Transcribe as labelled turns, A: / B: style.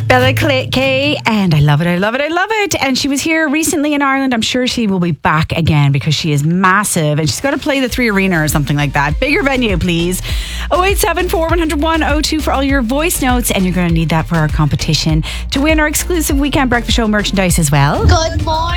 A: Bella Kay, and I love it. And she was here recently in Ireland. I'm sure she will be back again because she is massive and she's got to play the 3 Arena or something like that. Bigger venue, please. 0874 101 02 for all your voice notes, and you're going to need that for our competition to win our exclusive Weekend Breakfast Show merchandise as well.
B: Good morning.